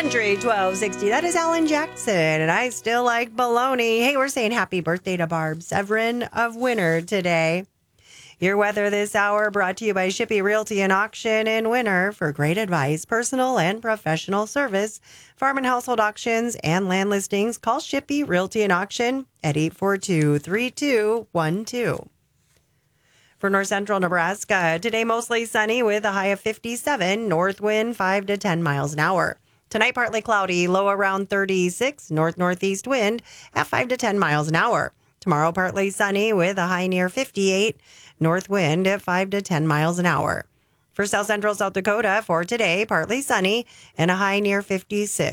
Country 1260. That is Alan Jackson, and I still like baloney. Hey, we're saying happy birthday to Barb Severin of Winter today. Your weather this hour brought to you by Shippey Realty and Auction in Winter. For great advice, personal and professional service, farm and household auctions, and land listings, call Shippey Realty and Auction at 842-3212. For north central Nebraska, today mostly sunny with a high of 57, north wind 5 to 10 miles an hour. Tonight partly cloudy, low around 36, north-northeast wind at 5 to 10 miles an hour. Tomorrow partly sunny with a high near 58, north wind at 5 to 10 miles an hour. For south central South Dakota, for today, partly sunny and a high near 56.